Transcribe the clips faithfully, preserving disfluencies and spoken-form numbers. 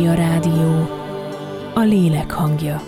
A rádió, a lélek hangja.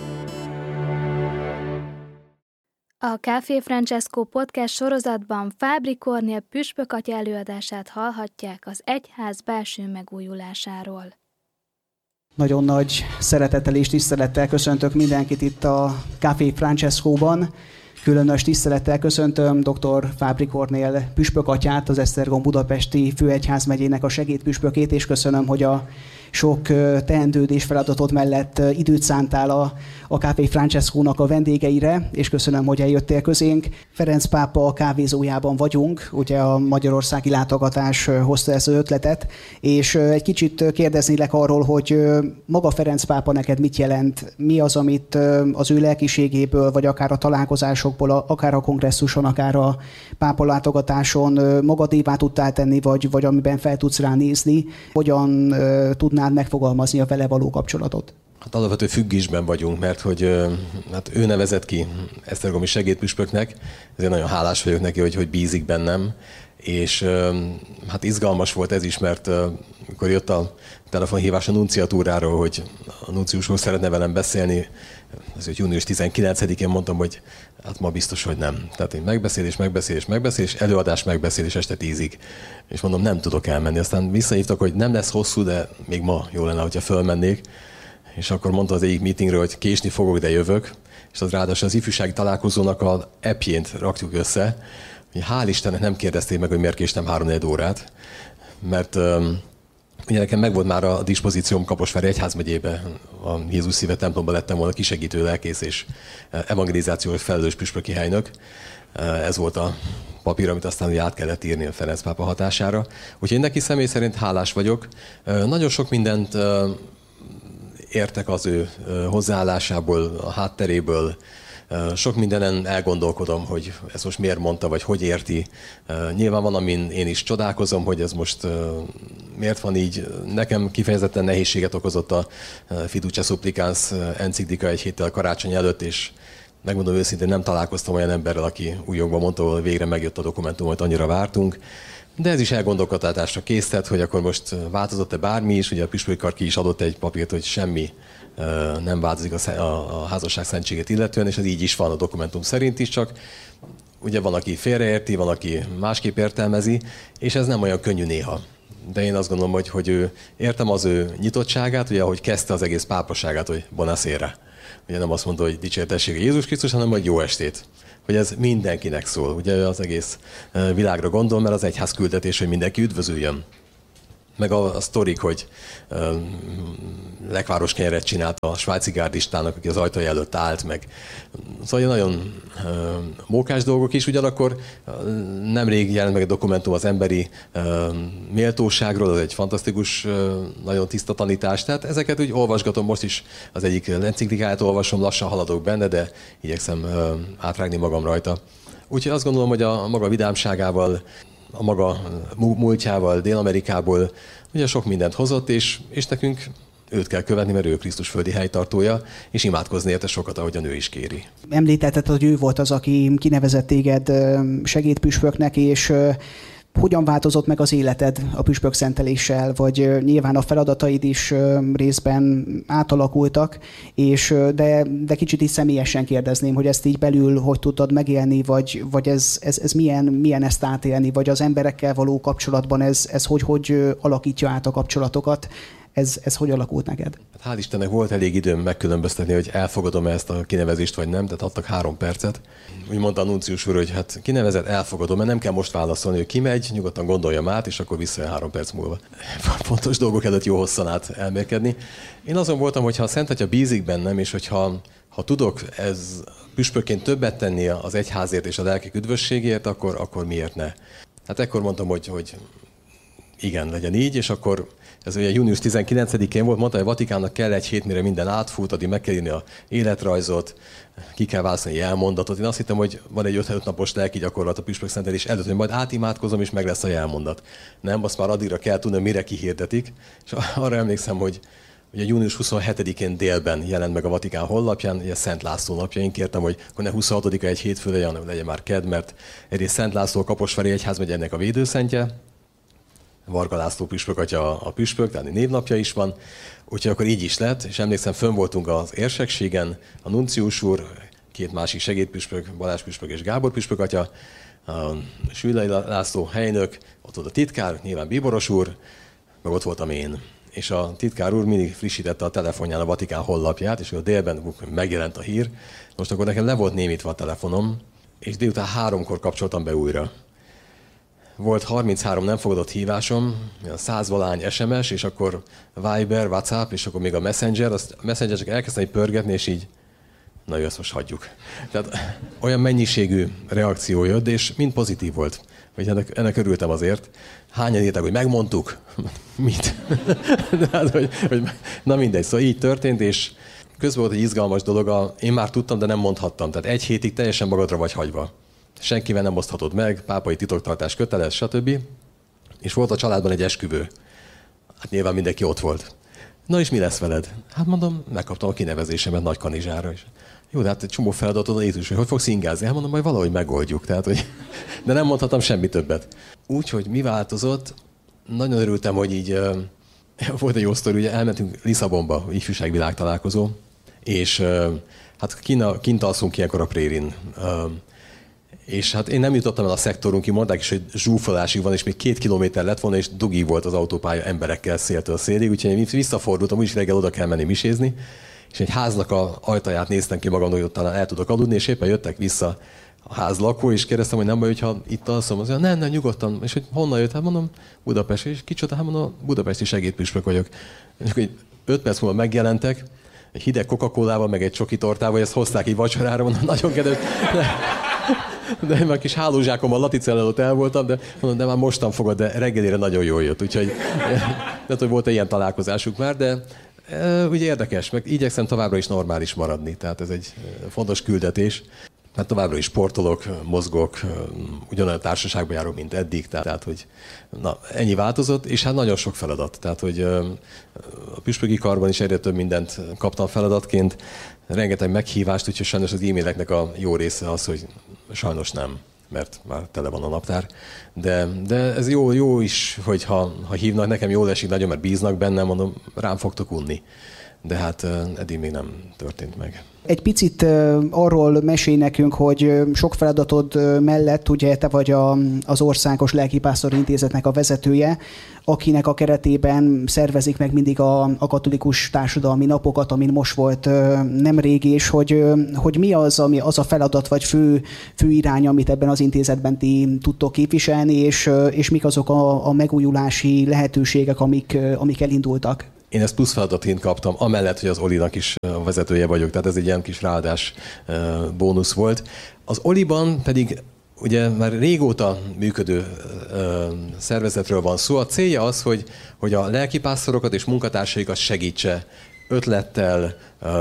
A Café Francesco podcast sorozatban Fábri Kornél püspökatya előadását hallhatják az egyház belső megújulásáról. Nagyon nagy szeretettel és tisztelettel köszöntök mindenkit itt a Café Francescóban. Különös tisztelettel köszöntöm dr. Fábri Kornél püspökatyát, az Esztergom budapesti főegyházmegyének a segédpüspökét, és köszönöm, hogy a sok teendőd és feladatot mellett időt szántál a, a Café Francescónak a vendégeire, és köszönöm, hogy eljöttél közénk. Ferenc pápa kávézójában vagyunk, ugye a magyarországi látogatás hozta ezt az ötletet, és egy kicsit kérdeznélek arról, hogy maga Ferenc pápa neked mit jelent, mi az, amit az ő lelkiségéből, vagy akár a találkozásokból, akár a kongresszuson, akár a pápa látogatáson magadévá tudtál tenni, vagy, vagy amiben fel tudsz ránézni, hogyan tudnál megfogalmazni a vele való kapcsolatot? Hát alapvető függésben vagyunk, mert hogy hát ő nevezett ki esztergomi segédpüspöknek, ezért nagyon hálás vagyok neki, hogy, hogy bízik bennem, és hát izgalmas volt ez is, mert amikor jött a telefonhívás a nunciatúráról, hogy a nuncius úr szeretne velem beszélni, azért június tizenkilencedikén mondtam, hogy hát ma biztos, hogy nem. Tehát én megbeszélés, megbeszélés, megbeszélés, előadás, megbeszélés este tízig. És mondom, nem tudok elmenni. Aztán visszahívtak, hogy nem lesz hosszú, de még ma jó lenne, hogyha fölmennék. És akkor mondta az egyik meetingről, hogy késni fogok, de jövök. És az ráadásul az ifjúsági találkozónak az appjét raktuk össze. Hál' Istennek nem kérdezték meg, hogy miért késtem három-négy órát, mert um, ugye nekem megvolt már a dispozícióm Kaposvári egyházmegyébe, a Jézus Szíve templomban lettem volna kisegítő lelkész és evangelizációs felelős püspöki helynök. Ez volt a papír, amit aztán ugye át kellett írni a Ferenc pápa hatására. Úgyhogy neki személy szerint hálás vagyok. Nagyon sok mindent értek az ő hozzáállásából, a hátteréből. Sok mindenen elgondolkodom, hogy ezt most miért mondta, vagy hogy érti. Nyilván van, amin én is csodálkozom, hogy ez most miért van így. Nekem kifejezetten nehézséget okozott a Fiducia Supplicans enciklika egy héttel karácsony előtt, és megmondom őszintén, nem találkoztam olyan emberrel, aki újjongva mondta, hogy végre megjött a dokumentum, amit annyira vártunk. De ez is elgondolkodtatásra késztet, hogy akkor most változott-e bármi is. Ugye a püspöki kar ki is adott egy papírt, hogy semmi nem változik a, a, a házasság szentségét illetően, és ez így is van a dokumentum szerint is, csak ugye van, aki félreérti, van, aki másképp értelmezi, és ez nem olyan könnyű néha. De én azt gondolom, hogy, hogy ő, értem az ő nyitottságát, ugye ahogy kezdte az egész pápaságát, hogy buonasera. Ugye nem azt mondta, hogy dicsértessége Jézus Krisztus, hanem hogy jó estét. Hogy ez mindenkinek szól. Ugye az egész világra gondol, mert az egyház küldetés, hogy mindenki üdvözüljön. Meg a, a sztorik, hogy uh, lekváros kenyeret csinált a svájci gárdistának, aki az ajtaja előtt állt, meg szóval nagyon uh, mókás dolgok is, ugyanakkor uh, nemrég jelent meg a dokumentum az emberi uh, méltóságról, ez egy fantasztikus, uh, nagyon tiszta tanítás, tehát ezeket úgy olvasgatom, most is az egyik enciklikáját olvasom, lassan haladok benne, de igyekszem uh, átrágni magam rajta. Úgyhogy azt gondolom, hogy a, a maga vidámságával, a maga múltjával, Dél-Amerikából ugye sok mindent hozott, és, és nekünk őt kell követni, mert ő Krisztus földi helytartója, és imádkozni érte sokat, ahogy a nő is kéri. Említetted, hogy ő volt az, aki kinevezett téged segédpüspöknek, és hogyan változott meg az életed a püspök szenteléssel, vagy nyilván a feladataid is részben átalakultak, és de, de kicsit is személyesen kérdezném, hogy ezt így belül hogy tudtad megélni, vagy, vagy ez, ez, ez milyen, milyen ezt átélni, vagy az emberekkel való kapcsolatban ez, ez hogy, hogy alakítja át a kapcsolatokat. Ez, ez hogy alakult neked? Hát hál' Istennek volt elég időm megkülönböztetni, hogy elfogadom ezt a kinevezést, vagy nem, tehát adtak három percet. Úgy mondta a nuncius úr, hogy hát kinevezett, elfogadom, mert nem kell most válaszolni, hogy kimegy, nyugodtan gondoljam át, és akkor visszajön három perc múlva. Fontos dolgok előtt jó hosszan át elmélkedni. Én azon voltam, hogy ha a Szent Atya bízik bennem, és hogyha ha tudok ez püspökként többet tenni az egyházért és a lelkek üdvösségért, akkor, akkor miért ne? Hát ekkor mondtam, hogy, hogy igen, legyen így, és akkor ez ugye június tizenkilencedikén volt, mondta, hogy a Vatikánnak kell egy hét, mire minden átfut, addig meg kell írni a életrajzot, ki kell választani jelmondatot. Én azt hittem, hogy van egy öt napos lelki gyakorlat a püspök szentelés előtt, hogy majd átimádkozom, és meg lesz a jelmondat. Nem, azt már addigra kell tudni, mire kihirdetik. És arra emlékszem, hogy ugye június huszonhetedikén délben jelent meg a Vatikán honlapján, ugye Szent László napja. Én kértem, hogy akkor ne huszonhatodika egy hétfő legyen, legyen már kedd, mert egyrészt Szent László a Kaposvári egyházmegye ennek a védőszentje, Varga László püspök atya a püspök, tehát névnapja is van. Úgyhogy akkor így is lett, és emlékszem, fönn voltunk az érsekségen, a nuncius úr, két másik segédpüspök, Balázs püspök és Gábor püspök atya, a Sülei László helynök, ott volt a titkár, nyilván Bíboros úr, meg ott voltam én. És a titkár úr mindig frissítette a telefonján a Vatikán honlapját, és a délben megjelent a hír. Most akkor nekem le volt némítva a telefonom, és délután háromkor kapcsoltam be újra. Volt harminchárom nem fogadott hívásom, százvalány es em es, és akkor Viber, WhatsApp, és akkor még a Messenger, azt a Messenger csak elkezdeni pörgetni, és így, na jó, ezt most hagyjuk. Tehát olyan mennyiségű reakció jött, és mind pozitív volt. Vagy ennek, ennek örültem azért. Hányan írták, hogy megmondtuk? Mit? De hát, hogy, hogy, na mindegy, szóval így történt, és közben volt egy izgalmas dolog, a, én már tudtam, de nem mondhattam. Tehát egy hétig teljesen magadra vagy hagyva. Senkivel nem oszthatod meg, pápai titoktartás köteles, stb. És volt a családban egy esküvő. Hát nyilván mindenki ott volt. Na és mi lesz veled? Hát mondom, megkaptam a kinevezésemet Nagykanizsára is. Jó, de hát egy csomó feladatot Jézus, hogy hogy fogsz ingázni? Hát mondom, majd valahogy megoldjuk. Tehát, hogy... De nem mondhatom semmi többet. Úgyhogy mi változott? Nagyon örültem, hogy így uh, volt egy jó sztori, ugye elmentünk Lisszabonba, ifjúságvilág találkozó, és uh, hát kint, kint alszunk ilyenkor a prérin. Uh, és hát én nem jutottam el a szektorunkig, mondták is, hogy zsúfolásig van, és még két kilométer lett volna, és dugi volt az autópálya emberekkel széltől szélig, úgyhogy én visszafordultam, úgyis reggel oda kell menni misézni, és egy háznak a ajtaját néztem ki magamnak, hogy ott talán el tudok aludni, és éppen jöttek vissza a ház lakó, és kérdeztem, hogy nem baj, hogyha itt alszom. Azt mondja, nem, nem, nyugodtan. És hogy honnan jött? Hát mondom, Budapest. És kicsoda, hát mondom, budapesti segédpüspök vagyok. És akkor öt perc múlva megjelentek, egy hideg Coca-Colával, meg egy csoki tortával, ezt hozták így vacsorára, mondom, nagyon kedves. De én már kis hálózsákommal Laticell előtt el voltam, de mondom, de már mostan fogod, de reggelire nagyon jól jött. Úgyhogy nem tudom, volt ilyen találkozásuk már, de e, ugye érdekes, meg igyekszem továbbra is normális maradni. Tehát ez egy fontos küldetés. Hát továbbra is sportolok, mozgok, ugyanolyan társaságban járok, mint eddig, tehát, tehát hogy na, ennyi változott, és hát nagyon sok feladat. Tehát, hogy a püspöki karban is egyre több mindent kaptam feladatként, rengeteg meghívást, úgyhogy sajnos az e-maileknek a jó része az, hogy sajnos nem, mert már tele van a naptár. De, de ez jó, jó is, hogy ha, ha hívnak, nekem jól esik nagyon, mert bíznak bennem, mondom, rám fogtok unni. De hát eddig még nem történt meg. Egy picit arról mesélj nekünk, hogy sok feladatod mellett ugye te vagy a, az Országos Lelkipásztori Intézetnek a vezetője, akinek a keretében szervezik meg mindig a, a katolikus társadalmi napokat, amin most volt nemrég, és hogy, hogy mi az, ami az a feladat vagy fő, fő irány, amit ebben az intézetben ti tudtok képviselni, és, és mik azok a, a megújulási lehetőségek, amik, amik elindultak. Én ezt plusz feladatként kaptam, amellett, hogy az Olinak is a vezetője vagyok, tehát ez egy ilyen kis ráadás bónusz volt. Az Oliban pedig ugye már régóta működő szervezetről van szó. A célja az, hogy, hogy a lelkipásztorokat és munkatársaikat segítse ötlettel,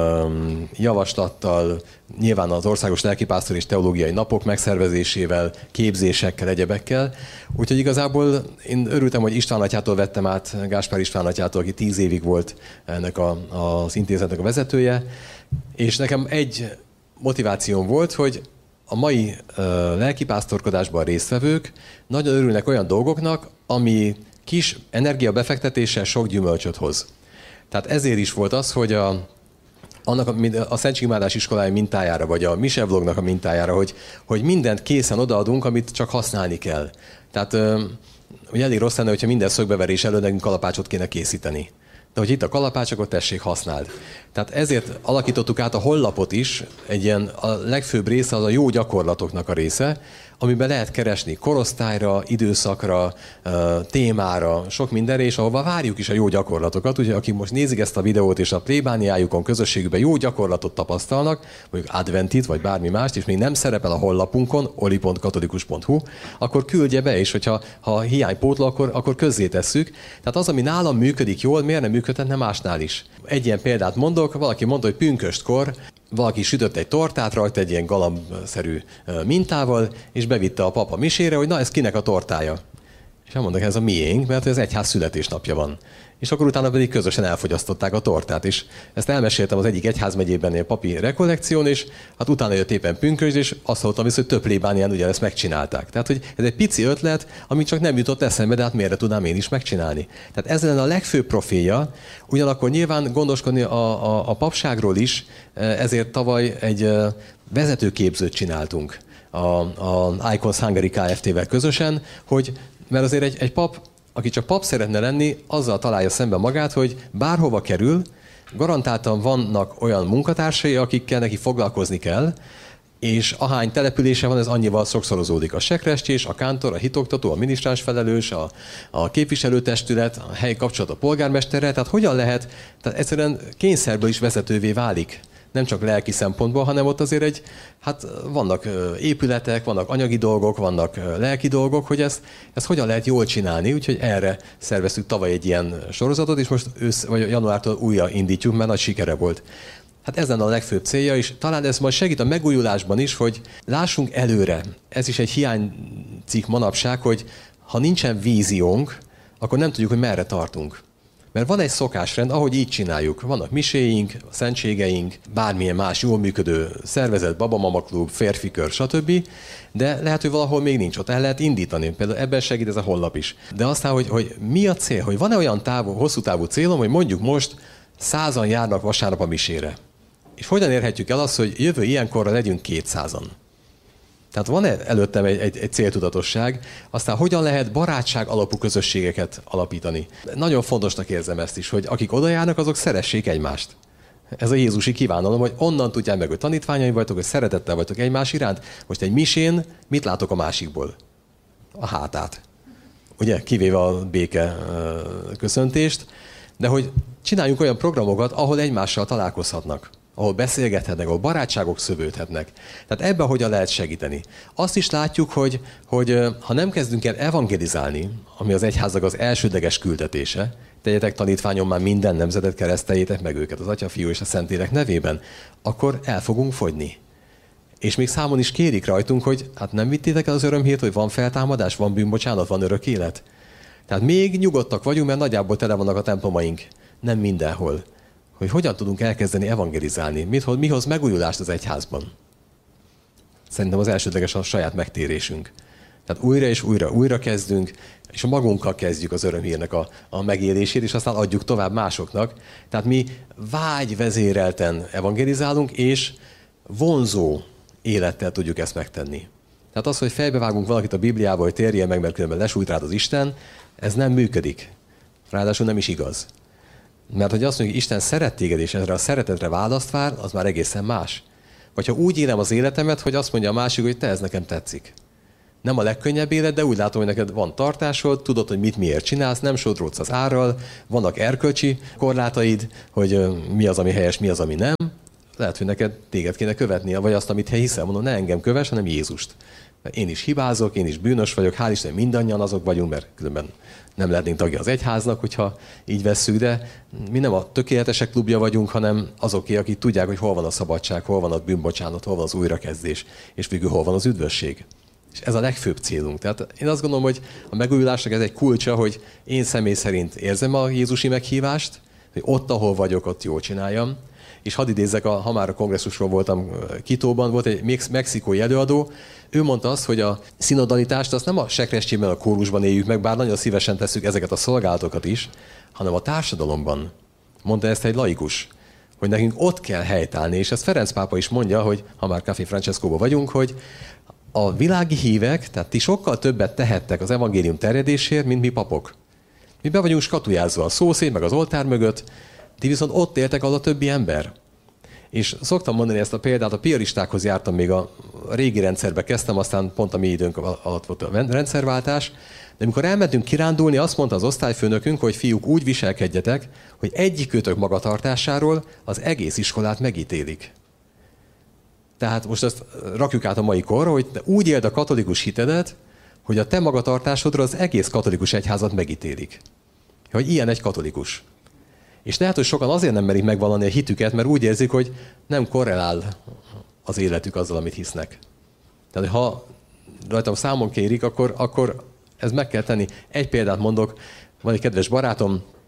javaslattal, nyilván az Országos Lelkipásztor és Teológiai Napok megszervezésével, képzésekkel, egyebekkel. Úgyhogy igazából én örültem, hogy István atyától vettem át, Gáspár István atyától, aki tíz évig volt ennek a, az intézetnek a vezetője, és nekem egy motivációm volt, hogy a mai uh, lelkipásztorkodásban résztvevők nagyon örülnek olyan dolgoknak, ami kis energiabefektetéssel sok gyümölcsöt hoz. Tehát ezért is volt az, hogy a, annak a, a Szentségimádás iskolája mintájára, vagy a Mise Vlognak a mintájára, hogy, hogy mindent készen odaadunk, amit csak használni kell. Tehát ugye elég rossz lenne, hogyha minden szögbeverés előtt nekünk kalapácsot kéne készíteni. De hogy itt a kalapács, akkor tessék, használd. Tehát ezért alakítottuk át a honlapot is, egy ilyen, a legfőbb része az a jó gyakorlatoknak a része, amiben lehet keresni korosztályra, időszakra, témára, sok mindenre, és ahova várjuk is a jó gyakorlatokat. Ugye, akik most nézik ezt a videót, és a plébániájukon, közösségükben jó gyakorlatot tapasztalnak, mondjuk adventit, vagy bármi mást, és még nem szerepel a honlapunkon, oli pont katolikus pont hu, akkor küldje be, és hogyha ha hiánypótla, akkor, akkor közzétesszük. Tehát az, ami nálam működik jól, miért nem működhetne másnál is? Egy ilyen példát mondok, valaki mondta, hogy pünköstkor valaki sütött egy tortát rajta egy ilyen galambszerű mintával, és bevitte a papa misére, hogy na, ez kinek a tortája? És elmondok, ez a miénk, mert az egyház születésnapja van. és akkor utána pedig közösen elfogyasztották a tortát. És ezt elmeséltem az egyik egyházmegyében a papi rekollekción, és hát utána jött éppen pünkösd, és azt hallottam vissza, hogy több plébánián ugyanezt megcsinálták. Tehát, hogy ez egy pici ötlet, ami csak nem jutott eszembe, de hát miért tudnám én is megcsinálni. Tehát ez lenne a legfőbb profilja, ugyanakkor nyilván gondoskodni a, a, a papságról is, ezért tavaly egy vezetőképzőt csináltunk a, a Icons Hungary Kft-vel közösen, hogy, mert azért egy, egy pap, aki csak pap szeretne lenni, azzal találja szembe magát, hogy bárhova kerül, garantáltan vannak olyan munkatársai, akikkel neki foglalkozni kell, és ahány települése van, ez annyival sokszorozódik. A sekrestjés, a kántor, a hitoktató, a minisztráns felelős, a, a képviselőtestület, a helyi kapcsolat a polgármesterrel, tehát hogyan lehet, tehát egyszerűen kényszerből is vezetővé válik. Nem csak lelki szempontból, hanem ott azért egy, hát vannak épületek, vannak anyagi dolgok, vannak lelki dolgok, hogy ezt, ezt hogyan lehet jól csinálni, úgyhogy erre szerveztük tavaly egy ilyen sorozatot, és most ősz, vagy januártól újra indítjuk, mert nagy sikere volt. Hát ez lenne a legfőbb célja, és talán ez majd segít a megújulásban is, hogy lássunk előre. Ez is egy hiánycikk manapság, hogy ha nincsen víziónk, akkor nem tudjuk, hogy merre tartunk. Mert van egy szokásrend, ahogy így csináljuk. Vannak miséink, szentségeink, bármilyen más jól működő szervezet, babamamaklub, férfikör, stb. De lehet, hogy valahol még nincs, ott el lehet indítani. Például ebben segít ez a honlap is. De aztán, hogy, hogy mi a cél? Hogy van-e olyan távú, hosszú távú célom, hogy mondjuk most százan járnak vasárnap a misére. És hogyan érhetjük el azt, hogy jövő ilyenkorra legyünk kétszázan? Tehát van-e előttem egy, egy, egy céltudatosság, aztán hogyan lehet barátság alapú közösségeket alapítani? Nagyon fontosnak érzem ezt is, hogy akik oda járnak, azok szeressék egymást. Ez a jézusi kívánalom, hogy onnan tudják meg, hogy tanítványai vagytok, hogy szeretettel vagytok egymás iránt. Most egy misén mit látok a másikból? A hátát. Ugye, kivéve a béke köszöntést, de hogy csináljunk olyan programokat, ahol egymással találkozhatnak, ahol beszélgethetnek, ahol barátságok szövődhetnek. Tehát ebben hogyan lehet segíteni. Azt is látjuk, hogy, hogy ha nem kezdünk el evangelizálni, ami az egyháznak az elsődleges küldetése, tegyetek tanítványon már minden nemzetet, kereszteljétek meg őket az Atya, Fiú és a Szentlélek nevében, akkor el fogunk fogyni. És még számon is kérik rajtunk, hogy hát nem vittétek el az örömhírt, hogy van feltámadás, van bűnbocsánat, van örök élet. Tehát még nyugodtak vagyunk, mert nagyjából tele vannak a templomaink. Nem mindenhol. Hogy hogyan tudunk elkezdeni evangelizálni, mit hoz, mi hoz megújulást az egyházban. Szerintem az elsődleges a saját megtérésünk. Tehát újra és újra, újra kezdünk, és magunkkal kezdjük az örömhírnek a, a megélését, és aztán adjuk tovább másoknak. Tehát mi vágyvezérelten evangelizálunk, és vonzó élettel tudjuk ezt megtenni. Tehát az, hogy fejbevágunk valakit a Bibliába, hogy térjen meg, mert különben lesújt rád az Isten, ez nem működik. Ráadásul nem is igaz. Mert hogy azt mondjuk, hogy Isten szeret téged, és erre a szeretetre választ vár, az már egészen más. Vagy ha úgy élem az életemet, hogy azt mondja a másik, hogy te, ez nekem tetszik. Nem a legkönnyebb élet, de úgy látom, hogy neked van tartásod, tudod, hogy mit miért csinálsz, nem sodródsz az árral, vannak erkölcsi korlátaid, hogy mi az, ami helyes, mi az, ami nem. Lehet, hogy neked téged kéne követnie, vagy azt, amit hiszel, mondom, ne engem kövess, hanem Jézust. Mert én is hibázok, én is bűnös vagyok, hál' Isten, mindannyian azok vagyunk, mert különben nem lehetnénk tagja az egyháznak, hogyha így vesszük, de mi nem a tökéletesek klubja vagyunk, hanem azoké, akik tudják, hogy hol van a szabadság, hol van a bűnbocsánat, hol van az újrakezdés, és végül hol van az üdvösség. És ez a legfőbb célunk. Tehát én azt gondolom, hogy a megújulásnak ez egy kulcsa, hogy én személy szerint érzem a jézusi meghívást, hogy ott, ahol vagyok, ott jól csináljam. És hadd idézzek, a, ha már a kongresszusról voltam Kitóban, volt egy mexikói előadó, ő mondta azt, hogy a szinodalitást azt nem a sekrestjében, a kórusban éljük meg, bár nagyon szívesen tesszük ezeket a szolgálatokat is, hanem a társadalomban. Mondta ezt egy laikus, hogy nekünk ott kell helytállni, és ezt Ferenc pápa is mondja, hogy ha már Café Francescóban vagyunk, hogy a világi hívek, tehát ti sokkal többet tehettek az evangélium terjedésért, mint mi papok. Mi be vagyunk skatujázva a szószéd, meg az oltár mögött, ti viszont ott éltek, az a többi ember. És szoktam mondani ezt a példát, a piaristákhoz jártam, még a régi rendszerbe kezdtem, aztán pont a mi időnk alatt volt a rendszerváltás, de amikor elmentünk kirándulni, azt mondta az osztályfőnökünk, hogy fiúk, úgy viselkedjetek, hogy egyikőtök magatartásáról az egész iskolát megítélik. Tehát most ezt rakjuk át a mai korra, hogy úgy éld a katolikus hitedet, hogy a te magatartásodról az egész katolikus egyházat megítélik. Hogy ilyen egy katolikus. És lehet, hogy sokan azért nem merik megvallani a hitüket, mert úgy érzik, hogy nem korrelál az életük azzal, amit hisznek. Tehát, ha rajtam számon kérik, akkor, akkor ez meg kell tenni. Egy példát mondok, van egy kedves barátom,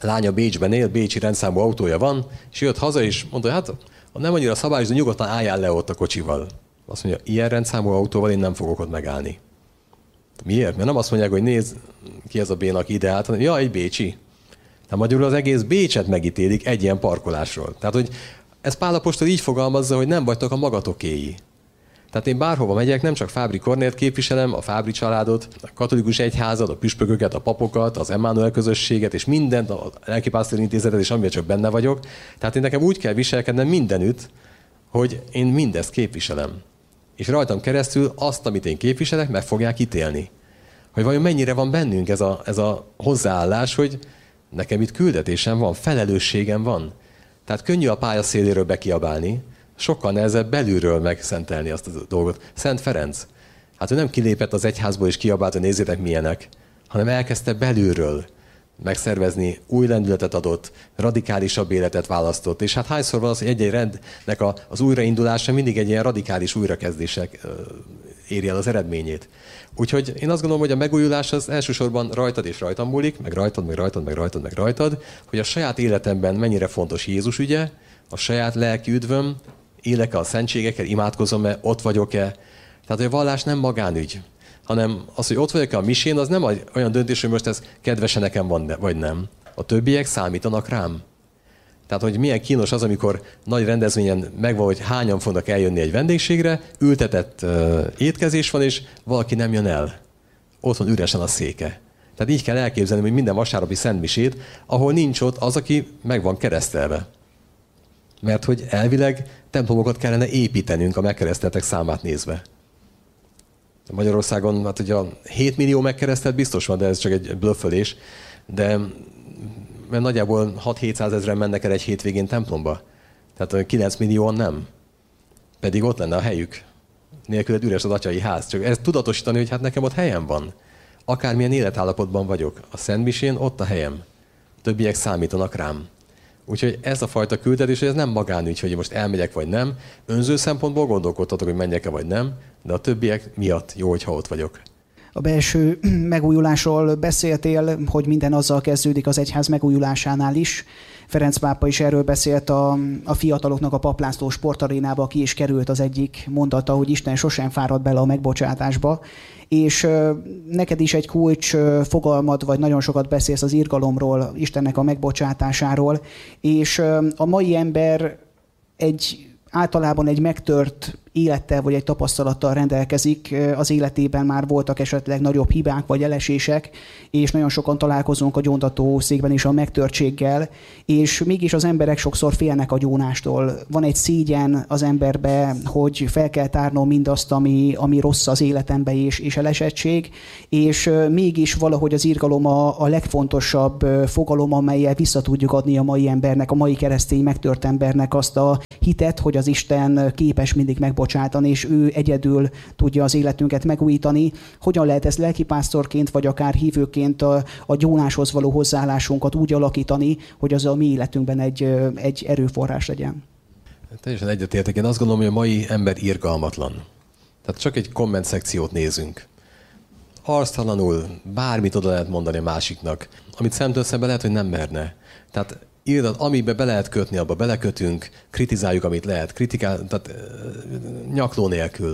lánya Bécsben él, bécsi rendszámú autója van, és jött haza, és mondta, hogy hát ha nem annyira szabályos, de nyugodtan álljál le ott a kocsival. Azt mondja, ilyen rendszámú autóval én nem fogok ott megállni. Miért? Mert nem azt mondják, hogy nézd, ki ez a béna, aki ide állt, hanem ja, egy bécsi. Tehát magyarul az egész Bécset megítélik egy ilyen parkolásról. Tehát, hogy ez Pál apostol így fogalmazza, hogy nem vagytok a magatokéi. Tehát én bárhova megyek, nem csak Fábry Kornélt képviselem, a Fábry családot, a katolikus egyházat, a püspököket, a papokat, az Emmanuel közösséget, és mindent, a lelkipásztori intézetet, és amiben csak benne vagyok. Tehát én nekem úgy kell viselkednem mindenütt, hogy én mindezt képviselem. És rajtam keresztül azt, amit én képviselek, meg fogják ítélni. Hogy vajon mennyire van bennünk ez a, ez a hozzáállás, hogy nekem itt küldetésem van, felelősségem van. Tehát könnyű a pályaszéléről bekiabálni, sokkal nehezebb belülről megszentelni azt a dolgot. Szent Ferenc, hát ő nem kilépett az egyházból és kiabált, hogy nézzétek milyenek, hanem elkezdte belülről megszervezni, új lendületet adott, radikálisabb életet választott. És hát hányszor van az, hogy egy-egy rendnek az újraindulása mindig egy ilyen radikális újrakezdések éri el az eredményét. Úgyhogy én azt gondolom, hogy a megújulás az elsősorban rajtad és rajtam múlik, meg rajtad, meg rajtad, meg rajtad, meg rajtad, hogy a saját életemben mennyire fontos Jézus ügye, a saját lelki üdvöm, élek-e a szentségekkel, imádkozom-e, ott vagyok-e. Tehát a vallás nem magánügy, hanem az, hogy ott vagyok-e a misén, az nem olyan döntés, hogy most ez kedvese nekem van, vagy nem. A többiek számítanak rám. Tehát, hogy milyen kínos az, amikor nagy rendezvényen megvan, hogy hányan fognak eljönni egy vendégségre, ültetett uh, étkezés van, és valaki nem jön el. Ott van üresen a széke. Tehát így kell elképzelni, hogy minden vasárnapi szentmisét, ahol nincs ott az, aki meg van keresztelve. Mert hogy elvileg templomokat kellene építenünk a megkereszteltek számát nézve. Magyarországon hát ugye a hét millió megkeresztelt biztos van, de ez csak egy blöffölés. De mert nagyjából hat-hétszázezren mennek el egy hétvégén templomba. Tehát kilenc millióan nem. Pedig ott lenne a helyük. Nélküled üres az atyai ház. Csak ezt tudatosítani, hogy hát nekem ott helyem van. Akármilyen életállapotban vagyok. A szentmisén ott a helyem. Többiek számítanak rám. Úgyhogy ez a fajta küldetés, hogy ez nem magánügy, hogy most elmegyek vagy nem. Önző szempontból gondolkodhatok, hogy menjek-e vagy nem, de a többiek miatt jó, hogyha ott vagyok. A belső megújulásról beszéltél, hogy minden azzal kezdődik az egyház megújulásánál is. Ferenc pápa is erről beszélt a, a fiataloknak a Paplászló sportarénába, ki is került az egyik mondata, hogy Isten sosem fárad bele a megbocsátásba. És neked is egy kulcs fogalmad, vagy nagyon sokat beszélsz az irgalomról, Istennek a megbocsátásáról, és a mai ember egy általában egy megtört élettel vagy egy tapasztalattal rendelkezik, az életében már voltak esetleg nagyobb hibák vagy elesések, és nagyon sokan találkozunk a gyóntató székben is a megtörtséggel, és mégis az emberek sokszor félnek a gyónástól. Van egy szégyen az emberbe, hogy fel kell tárnom mindazt, ami, ami rossz az életembe és, és elesettség, és mégis valahogy az irgalom a, a legfontosabb fogalom, amellyel vissza tudjuk adni a mai embernek, a mai keresztény megtört embernek azt a hitet, hogy az Isten képes mindig megbocsátani, és ő egyedül tudja az életünket megújítani. Hogyan lehet ezt lelkipásztorként, vagy akár hívőként a, a gyónáshoz való hozzáállásunkat úgy alakítani, hogy az a mi életünkben egy, egy erőforrás legyen? Teljesen egyetértek. Én azt gondolom, hogy a mai ember irgalmatlan. Tehát csak egy komment szekciót nézünk. Arctalanul bármit oda lehet mondani a másiknak, amit szemtől szemben lehet, hogy nem merne. Tehát írdat, amiben be lehet kötni, abba belekötünk, kritizáljuk, amit lehet, kritikál, tehát nyakló nélkül.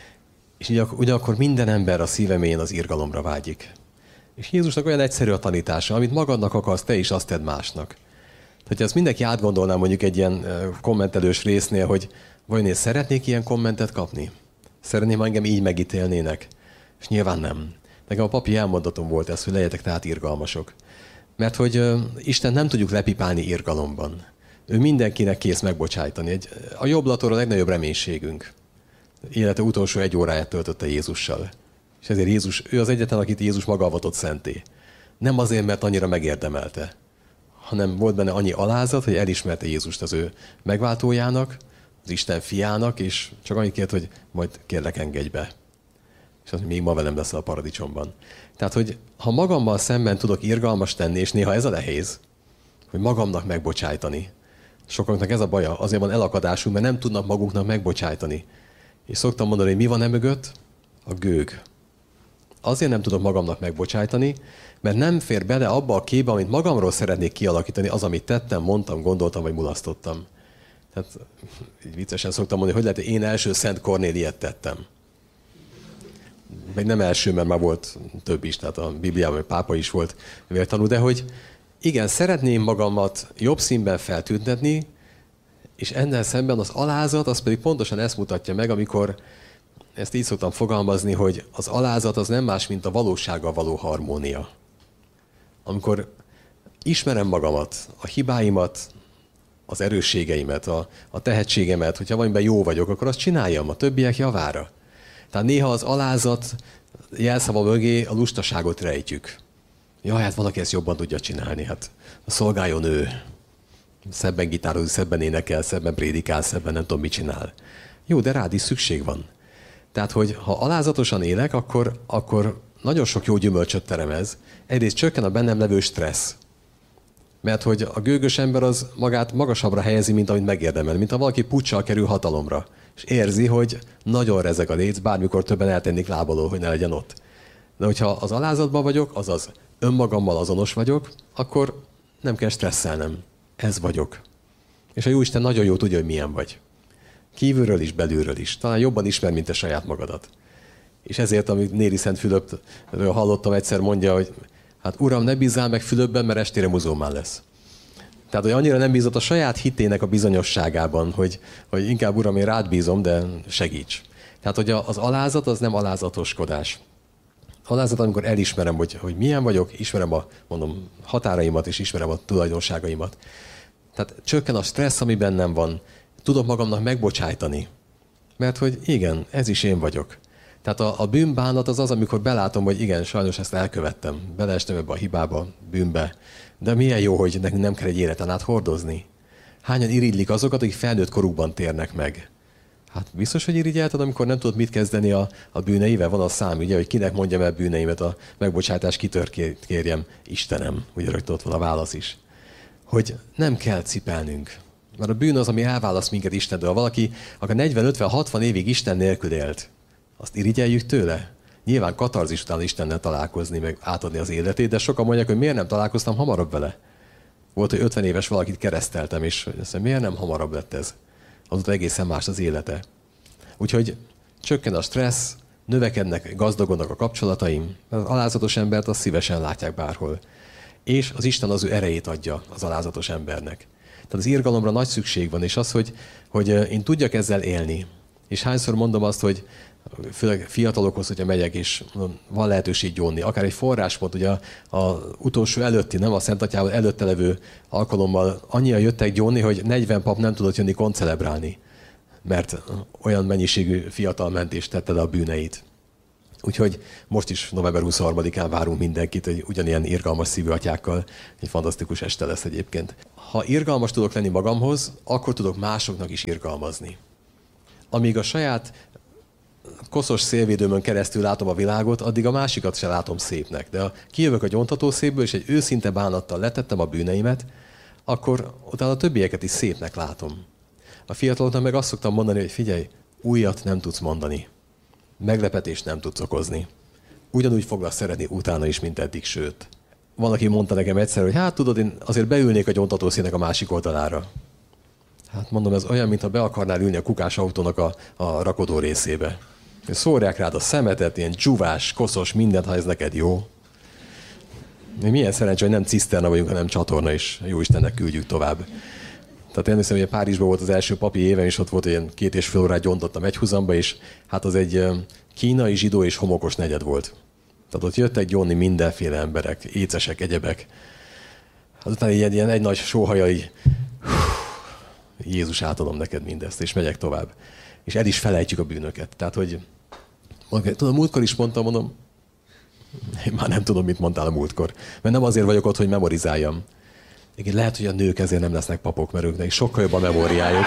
És ugyanakkor minden ember a szívemén az irgalomra vágyik. És Jézusnak olyan egyszerű a tanítása, amit magadnak akarsz, te is azt tedd másnak. Tehát ezt mindenki átgondolná mondjuk egy ilyen kommentelős résznél, hogy vajon én szeretnék ilyen kommentet kapni? Szeretném, ha engem így megítélnének? És nyilván nem. Nekem a papi elmondatom volt ez, hogy legyetek tehát irgalmasok. Mert hogy uh, Isten nem tudjuk lepipálni irgalomban. Ő mindenkinek kész megbocsájtani. Egy, a jobblator a legnagyobb reménységünk. Élete utolsó egy óráját töltötte Jézussal. És ezért Jézus, ő az egyetlen, akit Jézus maga avatott szenté. Nem azért, mert annyira megérdemelte, hanem volt benne annyi alázat, hogy elismerte Jézust az ő megváltójának, az Isten fiának, és csak annyit kért, hogy majd kérlek, engedj be. És az, hogy még ma velem leszel a paradicsomban. Tehát, hogy ha magammal szemben tudok irgalmas tenni, és néha ez a nehéz, hogy magamnak megbocsájtani. Sokaknak ez a baja, azért van elakadásunk, mert nem tudnak magunknak megbocsájtani. És szoktam mondani, hogy mi van e mögött? A gőg. azért nem tudok magamnak megbocsájtani, mert nem fér bele abba a képbe, amit magamról szeretnék kialakítani, az, amit tettem, mondtam, gondoltam, vagy mulasztottam. Tehát így viccesen szoktam mondani, hogy lehet, hogy én első Szent Kornéliet tettem. Meg nem első, mert már volt több is, tehát a Bibliában a pápa is volt vértanú, de hogy igen, szeretném magamat jobb színben feltüntetni, és ennél szemben az alázat, az pedig pontosan ezt mutatja meg, amikor ezt így szoktam fogalmazni, hogy az alázat az nem más, mint a valósággal való harmónia. Amikor ismerem magamat, a hibáimat, az erősségeimet, a, a tehetségemet, hogyha valamiben jó vagyok, akkor azt csináljam a többiek javára. Tehát néha az alázat jelszava mögé a lustaságot rejtjük. Jaj, hát valaki ezt jobban tudja csinálni, hát a szolgáljon ő. Szebben gitározik, szebben énekel, szebben prédikál, szebben nem tudom, mit csinál. Jó, de rád is szükség van. Tehát, hogy ha alázatosan élek, akkor, akkor nagyon sok jó gyümölcsöt teremez. Egyrészt csökken a bennem levő stressz. Mert hogy a gőgös ember az magát magasabbra helyezi, mint amit megérdemel. Mint ha valaki puccsal kerül hatalomra. És érzi, hogy nagyon rezeg a léc, bármikor többen eltennék lábalól, hogy ne legyen ott. De hogyha az alázatban vagyok, azaz önmagammal azonos vagyok, akkor nem kell stresszelnem. Ez vagyok. És a Jóisten nagyon jó tudja, hogy milyen vagy. Kívülről is, belülről is. Talán jobban ismer, mint te saját magadat. És ezért, amit Néri Szent Fülöpről hallottam, egyszer mondja, hogy hát Uram, ne bízzál meg Fülöpben, mert estére muzulmán lesz. Tehát, hogy annyira nem bízott a saját hitének a bizonyosságában, hogy, hogy inkább Uram, én rád bízom, de segíts. Tehát, hogy az alázat az nem alázatoskodás. Alázat, amikor elismerem, hogy, hogy milyen vagyok, ismerem a mondom, határaimat, és ismerem a tulajdonságaimat. Tehát csökken a stressz, ami bennem van. Tudok magamnak megbocsájtani. Mert hogy igen, ez is én vagyok. Tehát a, a bűnbánat az az, amikor belátom, hogy igen, sajnos ezt elkövettem. Beleestem ebbe a hibába, bűnbe. De milyen jó, hogy nekünk nem kell egy életen át hordozni. Hányan irigylik azokat, akik felnőtt korukban térnek meg? Hát biztos, hogy irigyelted, amikor nem tudod mit kezdeni a, a bűneivel. Van a szám, ugye, hogy kinek mondjam el bűneimet, a megbocsátást kitör kérjem. Istenem, ugye rögtön ott van a válasz is. Hogy nem kell cipelnünk. Mert a bűn az, ami elválaszt minket Istentől. Ha valaki akár negyven, ötven, hatvan évig Isten nélkül élt, azt irigyeljük tőle? Nyilván katarzis után Istennel találkozni, meg átadni az életét, de sokan mondják, hogy miért nem találkoztam hamarabb vele. Volt, hogy ötven éves valakit kereszteltem, és azt mondja, miért nem hamarabb lett ez? Azóta egészen más az élete. Úgyhogy csökken a stressz, növekednek, gazdagodnak a kapcsolataim, az alázatos embert azt szívesen látják bárhol. És az Isten az ő erejét adja az alázatos embernek. Tehát az irgalomra nagy szükség van, és az, hogy, hogy én tudjak ezzel élni. És hányszor mondom azt, hogy főleg fiatalokhoz, hogyha megyek, és van lehetőség gyónni. Akár egy forráspont, ugye az utolsó előtti, nem a Szent Atyával előtte levő alkalommal annyian jöttek gyónni, hogy negyven pap nem tudott jönni koncelebrálni, mert olyan mennyiségű fiatal ment és tette le a bűneit. Úgyhogy most is november huszonharmadikán várunk mindenkit, hogy ugyanilyen irgalmas szívű atyákkal. Egy fantasztikus este lesz egyébként. Ha irgalmas tudok lenni magamhoz, akkor tudok másoknak is irgalmazni. Amíg a saját koszos szélvédőmön keresztül látom a világot, addig a másikat se látom szépnek. De ha kijövök a gyóntatószékből, és egy őszinte bánattal letettem a bűneimet, akkor utána a többieket is szépnek látom. A fiataloknak meg azt szoktam mondani, hogy figyelj, újat nem tudsz mondani. Meglepetést nem tudsz okozni. Ugyanúgy foglak szeretni utána is, mint eddig, sőt. Van, aki mondta nekem egyszer, hogy hát tudod, én azért beülnék a gyóntatószéknek a másik oldalára. Hát mondom, ez olyan, mintha be akarnál ülni a kukás autónak a, a rakodó részébe. Szórják rád a szemetet, ilyen dzsuvás, koszos, mindent, ha ez neked jó. Milyen szerencsé, hogy nem ciszterna vagyunk, hanem csatorna, és jó Istennek küldjük tovább. Tehát én hiszem, hogy Párizsban volt az első papi évem, és ott volt ilyen két és fél órát gyontottam egyhuzamba, és hát az egy kínai, zsidó és homokos negyed volt. Tehát ott jöttek gyónni mindenféle emberek, écesek, egyebek. Azután ilyen, ilyen egy nagy sóhaja, így, Jézus, átadom neked mindezt, és megyek tovább. És el is felejtjük a bűnöket. Tehát, hogy tudom, múltkor is mondtam, mondom, én már nem tudom, mit mondtál a múltkor. Mert nem azért vagyok ott, hogy memorizáljam. Igen, lehet, hogy a nők ezért nem lesznek papok, mert őknek sokkal jobb a memóriájuk.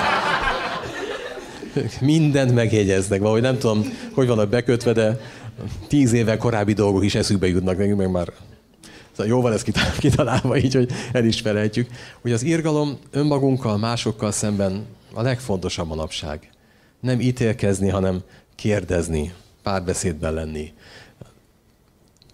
Mindent megjegyeznek, valahogy nem tudom, hogy vannak bekötve, de tíz évvel korábbi dolgok is eszükbe jutnak nekünk, meg már szóval jó van ez kitalálva így, hogy el is felejtjük. Hogy az irgalom önmagunkkal, másokkal szemben a legfontosabb manapság. Nem ítélkezni, hanem kérdezni, párbeszédben lenni.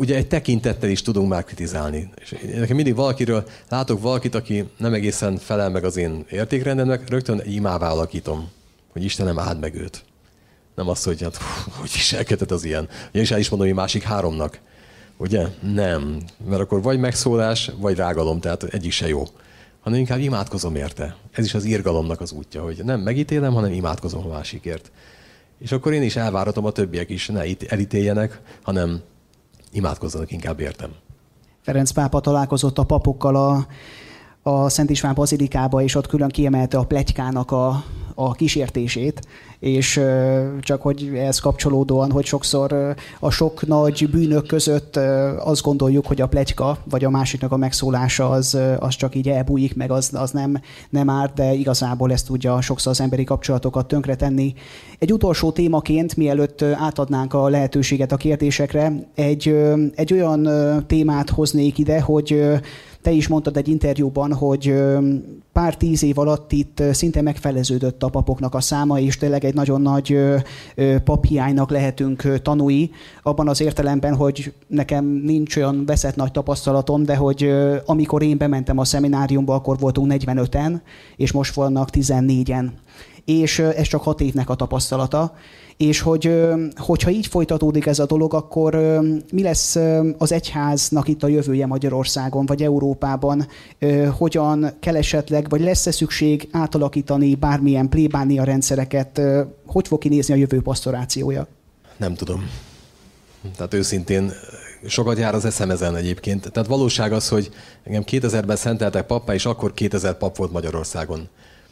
ugye egy tekintettel is tudunk már kritizálni. És nekem mindig valakiről látok valakit, aki nem egészen felel meg az én értékrendemnek, rögtön egy imává alakítom, hogy Istenem, áld meg őt. Nem az, hogy hát, hogy viselkedett az ilyen. Én is el is mondom, hogy másik háromnak. Ugye? Nem. Mert akkor vagy megszólás, vagy rágalom, tehát egyik se jó. Hanem inkább imádkozom érte. Ez is az irgalomnak az útja, hogy nem megítélem, hanem imádkozom a másikért. És akkor én is elváratom, a többiek is ne elítéljenek, hanem imádkozzanak inkább értem. Ferenc pápa találkozott a papokkal a, a Szent István bazilikába, és ott külön kiemelte a pletykának a, a kísértését, és csak hogy ehhez kapcsolódóan, hogy sokszor a sok nagy bűnök között azt gondoljuk, hogy a pletyka, vagy a másiknak a megszólása az, az csak így elbújik, meg az, az nem, nem árt, de igazából ezt tudja sokszor az emberi kapcsolatokat tönkretenni. Egy utolsó témaként, mielőtt átadnánk a lehetőséget a kérdésekre, egy, egy olyan témát hoznék ide, hogy te is mondtad egy interjúban, hogy pár tíz év alatt itt szinte megfeleződött a papoknak a száma, és tényleg egy nagyon nagy paphiánynak lehetünk tanúi, abban az értelemben, hogy nekem nincs olyan veszett nagy tapasztalatom, de hogy amikor én bementem a szemináriumba, akkor voltunk negyvenöten, és most vannak tizennégyen. És ez csak hat évnek a tapasztalata. És hogy, hogyha így folytatódik ez a dolog, akkor mi lesz az egyháznak itt a jövője Magyarországon, vagy Európában? Hogyan kell esetleg, vagy lesz-e szükség átalakítani bármilyen plébánia rendszereket? Hogy fog kinézni a jövő pastorációja? Nem tudom. Tehát őszintén sokat jár az eszem ezen egyébként. Tehát valóság az, hogy engem kétezerben szenteltek pappá, és akkor kétezer pap volt Magyarországon.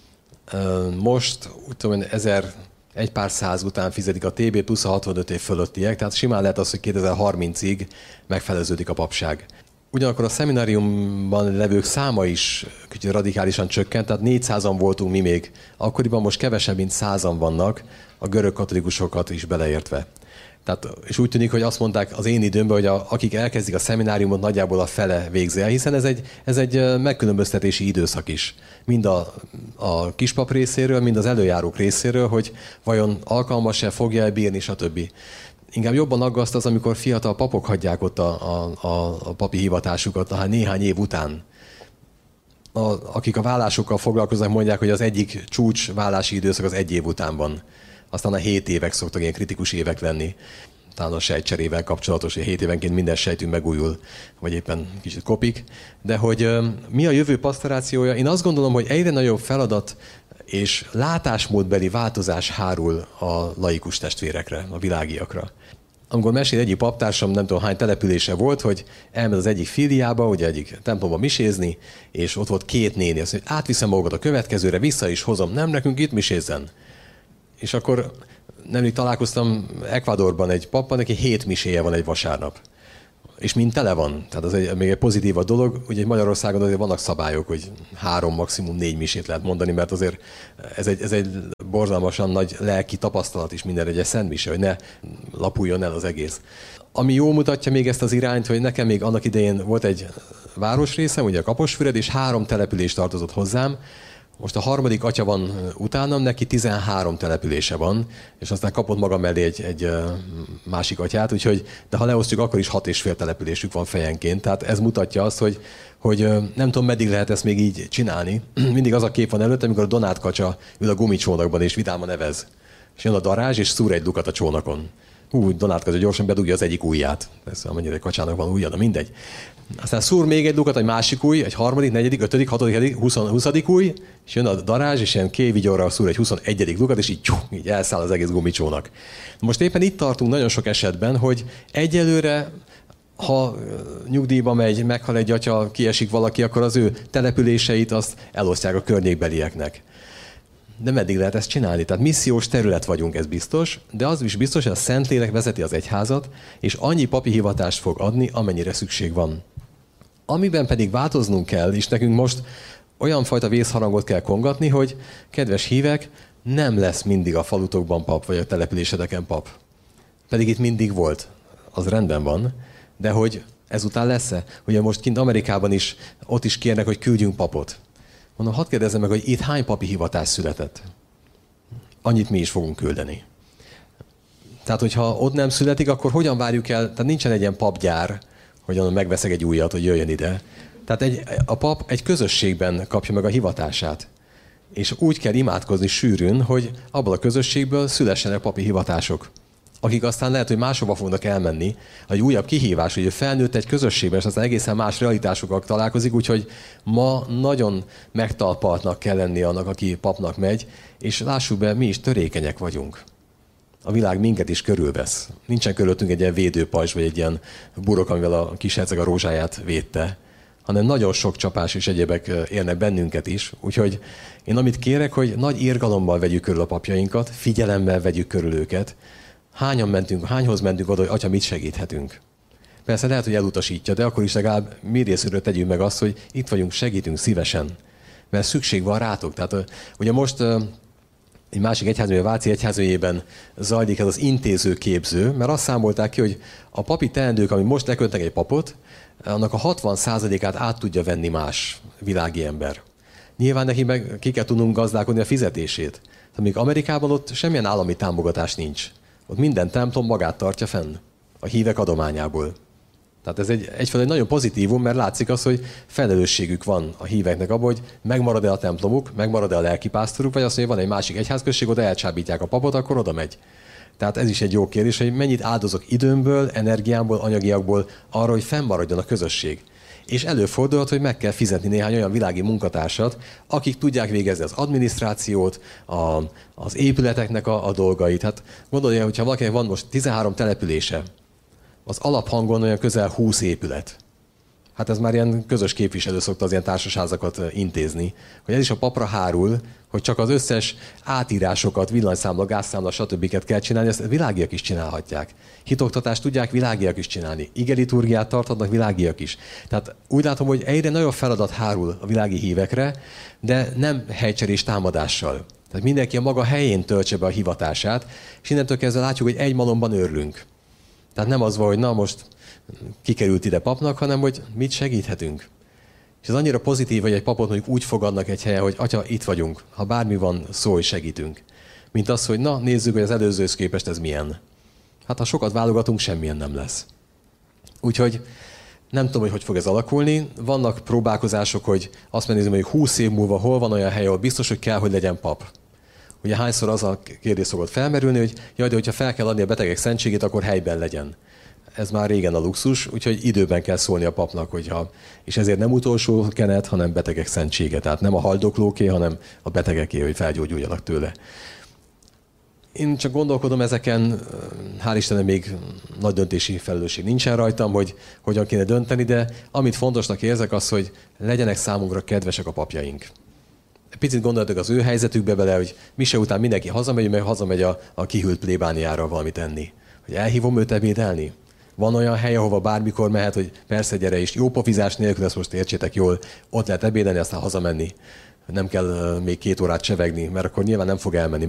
Most, úgy tudom, ezer egy pár száz után fizetik a té bé plusz a hatvanöt év fölöttiek, tehát simán lehet az, hogy kétezer-harmincig megfeleződik a papság. Ugyanakkor a szemináriumban levők száma is kicsit radikálisan csökkent, tehát négyszázan voltunk mi még. Akkoriban most kevesebb, mint százan vannak, a görög katolikusokat is beleértve. Tehát, és úgy tűnik, hogy azt mondták az én időmben, hogy a, akik elkezdik a szemináriumot, nagyjából a fele végzi el, hiszen ez egy, ez egy megkülönböztetési időszak is. Mind a, a kispap részéről, mind az előjárók részéről, hogy vajon alkalmas-e, fogja-e bírni, stb. Inkább jobban aggaszt az, amikor fiatal papok hagyják ott a, a, a, a papi hivatásukat, hát néhány év után. A, akik a vállásokkal foglalkoznak, mondják, hogy az egyik csúcs vállási időszak az egy év után van. Aztán a hét évek szoktak ilyen kritikus évek lenni. Talán a sejtcserével kapcsolatos, hogy hét évenként minden sejtünk megújul, vagy éppen kicsit kopik. De hogy uh, mi a jövő pastorációja? Én azt gondolom, hogy egyre nagyobb feladat és látásmódbeli változás hárul a laikus testvérekre, a világiakra. Amikor mesél egyik paptársam, nem tudom hány települése volt, hogy elment az egyik filiába, ugye egyik templomba misézni, és ott volt két néni, azt mondja, átviszem magukat a következőre, vissza is hozom, nem nekünk itt misézzen. És akkor nemrég találkoztam Ecuadorban egy pappal, neki hét miséje van egy vasárnap. És mind tele van. Tehát az egy, még egy pozitív a dolog. Ugye Magyarországon azért vannak szabályok, hogy három, maximum négy misét lehet mondani, mert azért ez egy, ez egy borzalmasan nagy lelki tapasztalat is mindenre, egy szent mise, hogy ne lapuljon el az egész. Ami jól mutatja még ezt az irányt, hogy nekem még annak idején volt egy városrészem, ugye a Kaposfüred, és három település tartozott hozzám. Most a harmadik atya van utánam, neki tizenhárom települése van, és aztán kapott maga mellé egy, egy másik atyát, úgyhogy, de ha leosztjuk, akkor is hat és fél településük van fejenként. Tehát ez mutatja azt, hogy, hogy nem tudom, meddig lehet ezt még így csinálni. Mindig az a kép van előtt, amikor a Donát kacsa ül a gumicsónakban, és vidáman nevez. És jön a darázs, és szúr egy lukat a csónakon. Hú, Donát kacsa gyorsan bedugja az egyik ujját. Persze, amennyire egy kacsának van ujja, de mindegy. Aztán szúr még egy lukat, egy másik új, egy harmadik, negyedik, ötödik, hatodik, hetedik, huszadik új, és jön a darázs, és ilyen kévigyorral szúr egy huszonegyedik lukat, és így, tyú, így elszáll az egész gumicsónak. Most éppen itt tartunk nagyon sok esetben, hogy egyelőre, ha nyugdíjba megy, meghal egy atya, kiesik valaki, akkor az ő településeit azt elosztják a környékbelieknek. De meddig lehet ezt csinálni? Tehát missziós terület vagyunk, ez biztos, de az is biztos, hogy a Szentlélek vezeti az egyházat, és annyi papi hivatást fog adni, amennyire szükség van. Amiben pedig változnunk kell, és nekünk most olyan fajta vészharangot kell kongatni, hogy kedves hívek, nem lesz mindig a falutokban pap, vagy a településedeken pap. Pedig itt mindig volt. Az rendben van, de hogy ezután lesz-e? Ugye most kint Amerikában is, ott is kérnek, hogy küldjünk papot. Mondom, hadd kérdezzem meg, hogy itt hány papi hivatás született? Annyit mi is fogunk küldeni. Tehát, hogyha ott nem születik, akkor hogyan várjuk el, tehát nincsen egy ilyen papgyár, hogy megveszek egy újat, hogy jöjjön ide. Tehát egy, a pap egy közösségben kapja meg a hivatását. És úgy kell imádkozni sűrűn, hogy abból a közösségből szülessenek papi hivatások, akik aztán lehet, hogy máshova fognak elmenni. Egy újabb kihívás, hogy ő felnőtt egy közösségben, és aztán egészen más realitásokkal találkozik, úgyhogy ma nagyon megtalpaltnak kell lenni annak, aki papnak megy, és lássuk be, mi is törékenyek vagyunk. A világ minket is körülvesz. Nincsen körülöttünk egy ilyen védőpajzs, vagy egy ilyen burok, amivel a kisherceg a rózsáját védte, hanem nagyon sok csapás és egyébek érnek bennünket is. Úgyhogy én amit kérek, hogy nagy irgalommal vegyük körül a papjainkat, figyelemmel vegyük körül őket. Hányan mentünk, hányhoz mentünk oda, hogy atya, mit segíthetünk? Persze lehet, hogy elutasítja, de akkor is legalább mi részünkről tegyük meg azt, hogy itt vagyunk, segítünk szívesen. Mert szükség van rátok. Tehát ugye most egy másik egyházműve, a Váci egyházművében zajlik ez az intézőképző, mert azt számolták ki, hogy a papi teendők, ami most leköltenek egy papot, annak a hatvan százalékát át tudja venni más világi ember. Nyilván neki meg ki kell tudnunk gazdálkodni a fizetését. Amíg Amerikában ott semmilyen állami támogatás nincs. Ott minden templom magát tartja fenn a hívek adományából. Tehát ez egy, egyfelől egy nagyon pozitívum, mert látszik az, hogy felelősségük van a híveknek abban, hogy megmarad-e a templomuk, megmarad-e a lelkipásztoruk, vagy azt mondja, hogy van egy másik egyházközség, oda elcsábítják a papot, akkor oda megy. Tehát ez is egy jó kérdés, hogy mennyit áldozok időmből, energiámból, anyagiakból arra, hogy fennmaradjon a közösség. És előfordulhat, hogy meg kell fizetni néhány olyan világi munkatársat, akik tudják végezni az adminisztrációt, a, az épületeknek a, a dolgait. Hát gondolja, hogyha valakinek van most tizenhárom települése, az alaphangon olyan közel húsz épület. Hát ez már ilyen közös képviselő szokta az ilyen társasházakat intézni. Hogy ez is a papra hárul, hogy csak az összes átírásokat, villanyszámla, gázszámla, stb. Kell csinálni, ezt világiak is csinálhatják. Hitoktatást tudják világiak is csinálni. Igeliturgiát tarthatnak világiak is. Tehát úgy látom, hogy egyre nagyobb feladat hárul a világi hívekre, de nem helycserés támadással. Tehát mindenki a maga helyén töltse be a hivatását, és innentől kezdve látjuk, hogy egy malomban őrlünk. Tehát nem az van, hogy na most kikerült ide papnak, hanem hogy mit segíthetünk. És ez annyira pozitív, hogy egy papot mondjuk úgy fogadnak egy helyen, hogy atya, itt vagyunk, ha bármi van, szólj, segítünk. Mint az, hogy na, nézzük, hogy az előzőhöz képest ez milyen. Hát ha sokat válogatunk, semmilyen nem lesz. Úgyhogy nem tudom, hogy hogy fog ez alakulni. Vannak próbálkozások, hogy azt megnézem, hogy húsz év múlva hol van olyan hely, ahol biztos, hogy kell, hogy legyen pap. Ugye hányszor az a kérdés szokott felmerülni, hogy jaj, de hogyha fel kell adni a betegek szentségét, akkor helyben legyen. Ez már régen a luxus, úgyhogy időben kell szólni a papnak, hogyha, és ezért nem utolsó kenet, hanem betegek szentsége. Tehát nem a haldoklóké, hanem a betegeké, hogy felgyógyuljanak tőle. Én csak gondolkodom ezeken, hál' Istennek még nagy döntési felelősség nincsen rajtam, hogy hogyan kéne dönteni, de amit fontosnak érzek az, hogy legyenek számunkra kedvesek a papjaink. Picit gondoltok az ő helyzetükbe bele, hogy mise után mindenki hazamegy, mert hazamegy a, a kihűlt plébániára valamit enni. Hogy elhívom őt ebédelni? Van olyan hely, ahova bármikor mehet, hogy persze gyere is, jó pofizás nélkül, ezt most értsétek jól, ott lehet ebédelni, aztán hazamenni. Nem kell még két órát csevegni, mert akkor nyilván nem fog elmenni.